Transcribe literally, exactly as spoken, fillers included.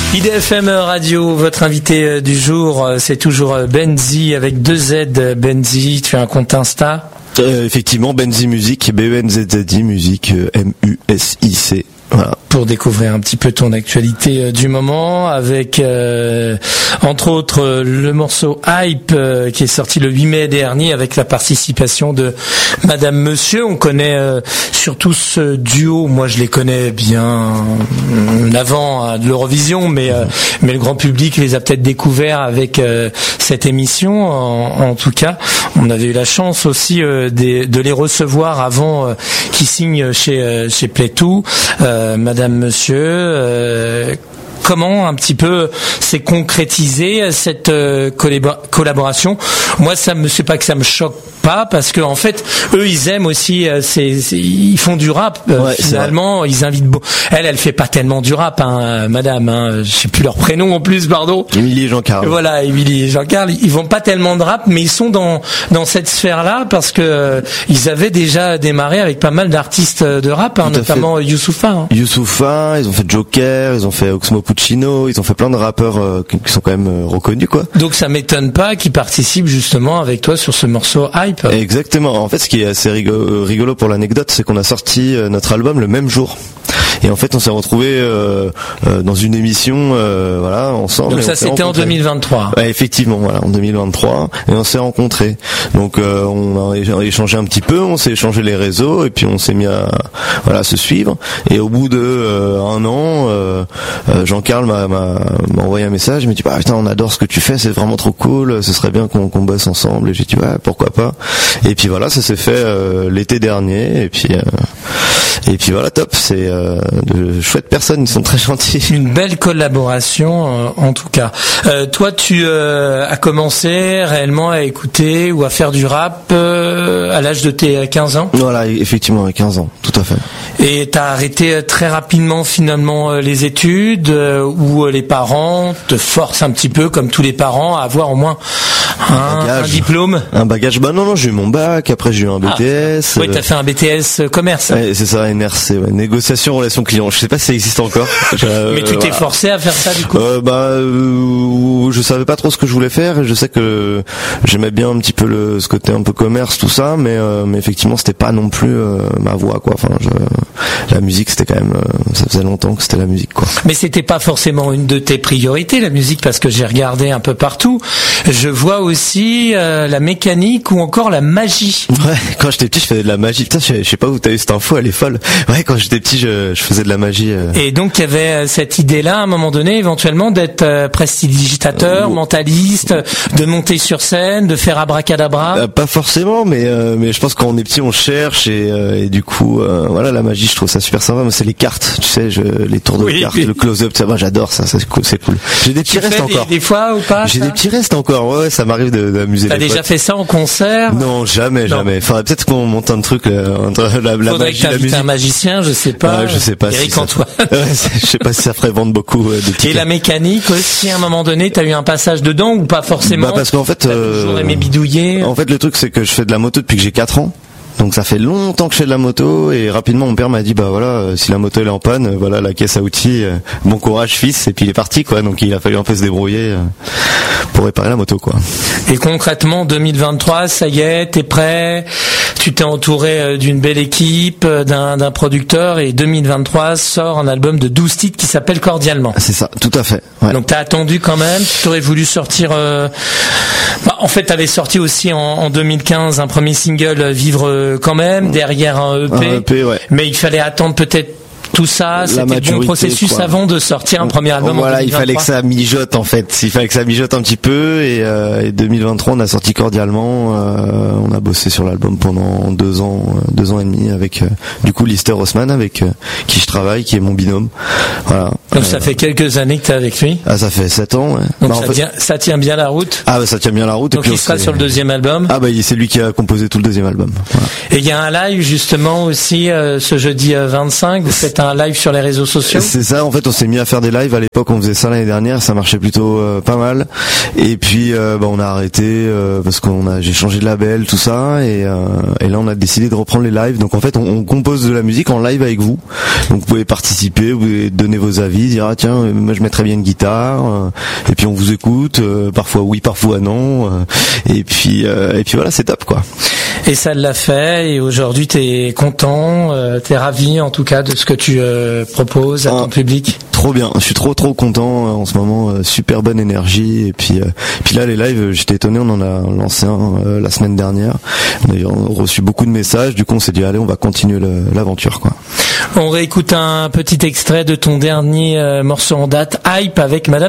I D F M Radio, votre invité du jour, c'est toujours Benzi avec deux Z. Benzi, tu as un compte Insta ? euh, Effectivement, Benzi Music, B E N Z Z I Music, M U S I C. Voilà. Pour découvrir un petit peu ton actualité euh, du moment, avec euh, entre autres euh, le morceau Hype euh, qui est sorti le huit mai dernier avec la participation de Madame Monsieur. On connaît euh, surtout ce duo, moi je les connais bien euh, avant hein, de l'Eurovision, mais euh, mais le grand public les a peut-être découverts avec euh, cette émission. En, en tout cas, on avait eu la chance aussi euh, de, de les recevoir avant euh, qu'ils signent chez euh, chez Play deux. Euh, Madame Monsieur, euh, comment un petit peu s'est concrétisée cette euh, collab- collaboration ? Moi, ça me, c'est pas que ça me choque pas, parce que en fait, eux, ils aiment aussi, euh, c'est, c'est, ils font du rap. Euh, ouais, finalement, ils invitent. Beau... Elle, elle fait pas tellement du rap, hein, Madame. Hein, je sais plus leur prénom en plus, pardon. Émilie et Jean-Carl. Voilà, Émilie et Jean-Carl. Ils vont pas tellement de rap, mais ils sont dans dans cette sphère-là parce que euh, ils avaient déjà démarré avec pas mal d'artistes de rap, hein, notamment Youssoupha. Hein. Youssoupha, ils ont fait Joker, ils ont fait Oxmo Puccino, ils ont fait plein de rappeurs euh, qui, qui sont quand même euh, reconnus, quoi. Donc ça m'étonne pas qu'ils participent justement avec toi sur ce morceau Hype. Exactement. En fait, ce qui est assez rigolo, rigolo pour l'anecdote, c'est qu'on a sorti euh, notre album le même jour. Et en fait, on s'est retrouvés euh, euh, dans une émission, euh, voilà, ensemble. Donc ça, c'était en deux mille vingt-trois. Ouais, effectivement, voilà, en deux mille vingt-trois, et on s'est rencontrés. Donc, euh, on a échangé un petit peu, on s'est échangé les réseaux, et puis on s'est mis à, voilà, se suivre. Et au bout de euh, un an, euh, Jean-Carl m'a, m'a, m'a envoyé un message, il m'a dit, bah putain, on adore ce que tu fais, c'est vraiment trop cool, ce serait bien qu'on, qu'on bosse ensemble. Et j'ai dit, ouais, pourquoi pas. Et puis voilà, ça s'est fait euh, l'été dernier, et puis. Euh, Et puis voilà, top, c'est euh, de chouettes personnes, ils sont très gentils. Une belle collaboration euh, en tout cas. Euh, toi, tu euh, as commencé réellement à écouter ou à faire du rap euh, à l'âge de tes quinze ans ? Voilà, effectivement, à quinze ans, tout à fait. Et t'as arrêté très rapidement finalement les études euh, ou les parents te forcent un petit peu, comme tous les parents, à avoir au moins un, un, un diplôme ? Un bagage, bah non, non, j'ai eu mon bac, après j'ai eu un B T S. Ah, oui, t'as fait un B T S commerce. Ouais, c'est ça, N R C, ouais, négociation relation client. Je sais pas si ça existe encore. Euh, Mais tu t'es voilà. forcé à faire ça du coup ? euh, Bah, euh, je savais pas trop ce que je voulais faire. Et je sais que j'aimais bien un petit peu le, ce côté un peu commerce, tout ça, mais euh, mais effectivement, c'était pas non plus euh, ma voie, quoi. Enfin, je, la musique, c'était quand même, euh, ça faisait longtemps que c'était la musique, quoi. Mais c'était pas forcément une de tes priorités, la musique, parce que j'ai regardé un peu partout. Je vois aussi euh, la mécanique ou encore la magie. Ouais, quand j'étais petit, je faisais de la magie. Putain, je, je sais pas où t'as eu cette info, elle est folle. Ouais, quand j'étais petit, je, je faisais de la magie. Euh... Et donc, il y avait cette idée-là, à un moment donné, éventuellement, d'être euh, prestidigitateur, euh, mentaliste, de monter sur scène, de faire abracadabra. Euh, pas forcément, mais euh, mais je pense que quand on est petit, on cherche et, euh, et du coup, euh, voilà, la magie, je trouve ça super sympa. Moi, c'est les cartes, tu sais, je, les tours de oui, cartes, oui. Le close-up, ça, moi, j'adore ça, c'est cool, c'est cool. J'ai des petits tu restes fais encore. Des, des fois ou pas? J'ai des petits restes encore. Ouais, ouais, ça m'arrive de, d'amuser. T'as les déjà potes. fait ça en concert? Non, jamais, non. jamais. Enfin, peut-être qu'on monte un truc euh, entre la, la Faudrait magie, que la musique. un magicien, je sais pas. Ouais, je sais pas. Eric si Antoine. Ça... ouais, je sais pas si ça ferait vendre beaucoup euh, de tickets. Et la mécanique aussi, à un moment donné, t'as eu un passage dedans ou pas forcément? Bah parce qu'en fait, t'as euh, toujours aimé bidouiller. En fait, le truc c'est que je fais de la moto depuis que j'ai quatre ans. Donc ça fait longtemps que je fais de la moto et rapidement mon père m'a dit bah voilà euh, si la moto elle est en panne euh, voilà la caisse à outils euh, bon courage fils et puis il est parti quoi donc il a fallu un peu se débrouiller euh, pour réparer la moto quoi. Et concrètement deux mille vingt-trois ça y est t'es prêt, tu t'es entouré euh, d'une belle équipe, euh, d'un, d'un producteur et deux mille vingt-trois sort un album de douze titres qui s'appelle Cordialement. C'est ça, tout à fait. Ouais. Donc t'as attendu quand même, tu aurais voulu sortir euh... bah, en fait t'avais sorti aussi en, en deux mille quinze un premier single Vivre quand même, derrière un E P, un E P ouais. Mais il fallait attendre peut-être tout ça, c'était le bon processus quoi. Avant de sortir un premier album. Voilà, il fallait que ça mijote en fait, il fallait que ça mijote un petit peu et, euh, et deux mille vingt-trois on a sorti Cordialement, euh, on a bossé sur l'album pendant deux ans, euh, deux ans et demi avec euh, du coup Lister Osman avec euh, qui je travaille, qui est mon binôme. Voilà. Donc euh, ça fait quelques années que t'es avec lui. Ah ça fait sept ans. Ouais. Donc bah, ça, en fait... tient, ça tient bien la route. Ah bah ça tient bien la route. Donc et puis il sera c'est... sur le deuxième album. Ah bah c'est lui qui a composé tout le deuxième album. Voilà. Et il y a un live justement aussi euh, ce jeudi vingt-cinq. Vous faites fait un live sur les réseaux sociaux. C'est ça, en fait, on s'est mis à faire des lives. À l'époque, on faisait ça l'année dernière, ça marchait plutôt euh, pas mal. Et puis, euh, bah, on a arrêté euh, parce qu'on a, j'ai changé de label, tout ça, et, euh, et là, on a décidé de reprendre les lives. Donc, en fait, on, on compose de la musique en live avec vous. Donc, vous pouvez participer, vous pouvez donner vos avis, dire ah tiens, moi je mettrais bien une guitare. Euh, et puis, on vous écoute. Euh, parfois oui, parfois non. Euh, et puis, euh, et puis voilà, c'est top quoi. Et ça l'a fait, et aujourd'hui t'es content, euh, t'es ravi en tout cas de ce que tu euh, proposes à ton ah, public. Trop bien, je suis trop trop content euh, en ce moment, euh, super bonne énergie, et puis, euh, puis là les lives, j'étais étonné, on en a lancé un euh, la semaine dernière, on a reçu beaucoup de messages, du coup on s'est dit allez on va continuer le, l'aventure quoi. On réécoute un petit extrait de ton dernier euh, morceau en date, Hype avec Madame